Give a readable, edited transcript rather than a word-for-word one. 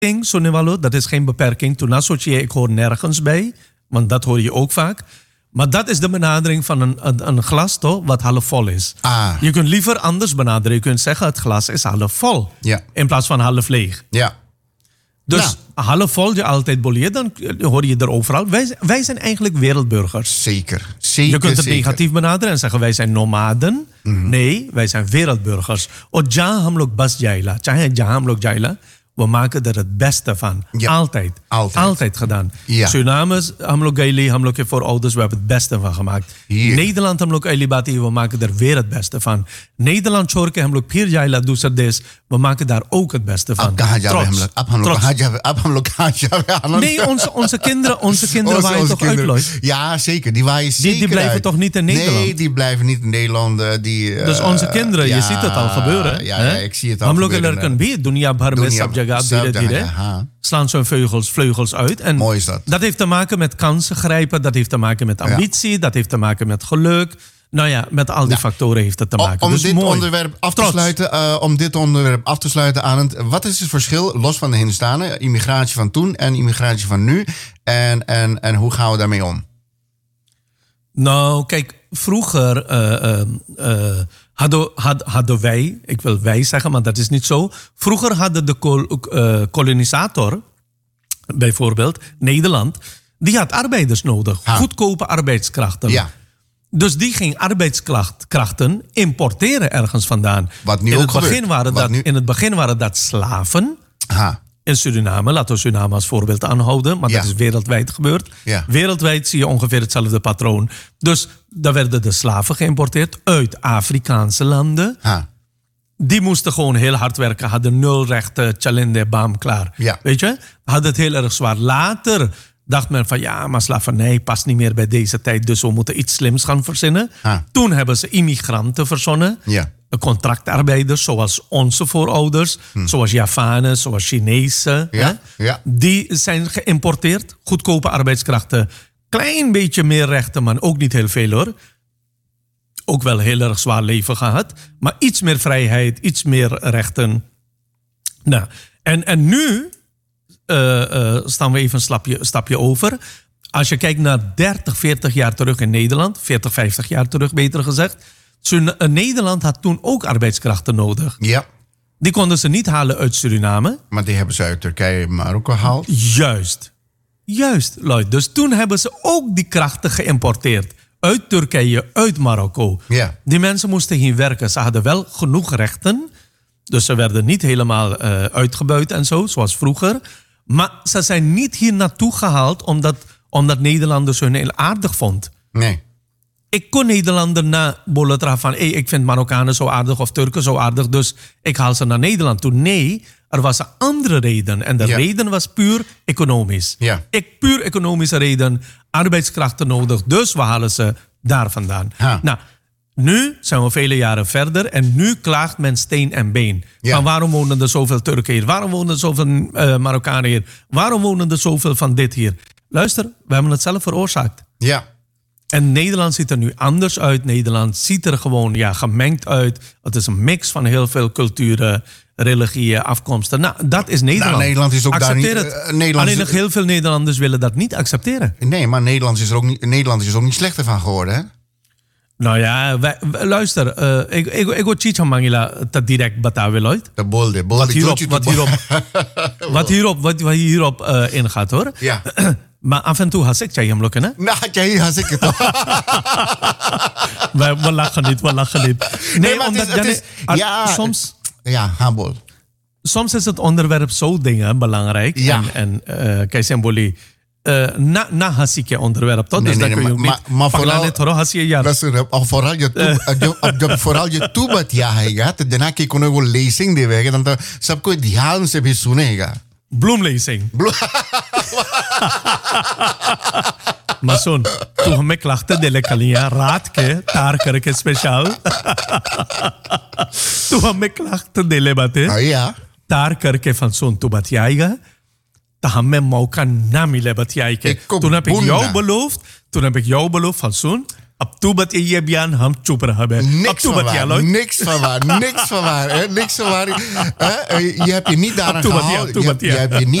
Sonewalo, dat is geen beperking. Toen associeer ik hoor nergens bij, want dat hoor je ook vaak. Maar dat is de benadering van een glas toch, wat half vol is. Je kunt liever anders benaderen. Je kunt zeggen het glas is half vol. Ja. In plaats van half leeg. Ja. Dus half vol je altijd bolieert, dan hoor je er overal. Wij zijn eigenlijk wereldburgers. Zeker. Je kunt het negatief benaderen en zeggen wij zijn nomaden. Nee, wij zijn wereldburgers. Jahan hamlok bas jaila. Jahan hamlok jaila. We maken er het beste van. Ja. Altijd gedaan. Ja. Surinamers, hamlok gaili, hamlok voor ouders, we hebben het beste van gemaakt. Hier. Nederland, hamlok ailibati, we maken er weer het beste van. Nederland, Chorke, hamlok pir jaila, doeserdes, we maken daar ook het beste van. Nee, onze kinderen waaien toch uit, Lloyd? Ja, zeker. Die waaien zeker die blijven uit. toch niet in Nederland? Nee, die blijven niet in Nederland. Dus onze kinderen, je ziet het al gebeuren. Ja, ik zie het al gebeuren. Slaan zo'n vleugels uit. En mooi is dat. Dat heeft te maken met kansen grijpen. Dat heeft te maken met ambitie. Dat heeft te maken met geluk. Nou ja, met al die factoren heeft het te maken. Om dus dit mooi. onderwerp af te sluiten, Arend. Wat is het verschil, los van de Hindustanen, immigratie van toen en immigratie van nu? En hoe gaan we daarmee om? Nou, kijk, vroeger hadden wij, ik wil wij zeggen, maar dat is niet zo. Vroeger hadden de kolonisator, bijvoorbeeld Nederland, die had arbeiders nodig. Goedkope arbeidskrachten. Ja. Dus die ging arbeidskrachten importeren ergens vandaan. Wat nu in ook In het begin waren dat slaven. In Suriname, laten we Suriname als voorbeeld aanhouden, maar dat is wereldwijd gebeurd. Ja. Wereldwijd zie je ongeveer hetzelfde patroon. Dus daar werden de slaven geïmporteerd uit Afrikaanse landen. Die moesten gewoon heel hard werken, hadden 0 rechten, chalende, bam, klaar. Ja. Weet je? Hadden het heel erg zwaar. Later dacht men van ja, maar slavernij past niet meer bij deze tijd, dus we moeten iets slims gaan verzinnen. Toen hebben ze immigranten verzonnen. Ja. Contractarbeiders, zoals onze voorouders, zoals Javanen, zoals Chinezen. Die zijn geïmporteerd. Goedkope arbeidskrachten. Klein beetje meer rechten, maar ook niet heel veel hoor. Ook wel heel erg zwaar leven gehad. Maar iets meer vrijheid, iets meer rechten. Nou, en nu staan we even een stapje over. Als je kijkt naar 30, 40 jaar terug in Nederland. 40, 50 jaar terug beter gezegd. Nederland had toen ook arbeidskrachten nodig. Ja. Die konden ze niet halen uit Suriname. Maar die hebben ze uit Turkije en Marokko gehaald. Juist, Lloyd. Dus toen hebben ze ook die krachten geïmporteerd. Uit Turkije, uit Marokko. Ja. Die mensen moesten hier werken. Ze hadden wel genoeg rechten. Dus ze werden niet helemaal uitgebuit en zo, zoals vroeger. Maar ze zijn niet hier naartoe gehaald omdat Nederlanders hun heel aardig vond. Nee. Ik kon Nederlander na Boletra van ik vind Marokkanen zo aardig of Turken zo aardig, dus ik haal ze naar Nederland toe. Nee, er was een andere reden. En de reden was puur economisch. Ja. Puur economische reden, arbeidskrachten nodig, dus we halen ze daar vandaan. Nou, nu zijn we vele jaren verder en nu klaagt men steen en been. Van waarom wonen er zoveel Turken hier? Waarom wonen er zoveel Marokkanen hier? Waarom wonen er zoveel van dit hier? Luister, we hebben het zelf veroorzaakt. Ja. En Nederland ziet er nu anders uit. Nederland ziet er gewoon gemengd uit. Het is een mix van heel veel culturen, religieën, afkomsten. Nou, dat is Nederland. Nou, Nederland is ook accepteer daar niet... het. Alleen nog heel veel Nederlanders willen dat niet accepteren. Nee, maar Nederland is er ook niet slechter van geworden, hè? Nou ja, luister. Ik word Chicha Mangila te direct batawen, Lloyd. Wat hierop ingaat, hoor. Ja. Maar af en toe has ik hem lukken, hè? Nou, has ik het. We lachen niet. Nee, maar omdat het is soms... Ja, Habol. Soms is het onderwerp zo dingen belangrijk. Ja. En kijk, Semboli... na hasike onderwerp, toch? Nee, dus dan kun je ook maar vooral... net hoor, hasie jaar. Vooral je toebat, ja, daarna kijk ik ook lezing die weg. Dan sab ko ध्यान से भी सुनेगा. Bloemlezing. Maar zo'n, toen hमें klachten दिले कलियां रात के तार करके स्पेशल तू हमें klachten दिले बातें तार करके van zo'n तू बतियाएगा तो हमें मौका ना मिले बतियाए के. Toen heb ik jou beloofd van zo'n Abtubat je bian ham chupra hebben. Niks van waar. Niks van waar. Niks van waar. Niks van waar. Je hebt je niet daaraan gehouden. Je hebt je niet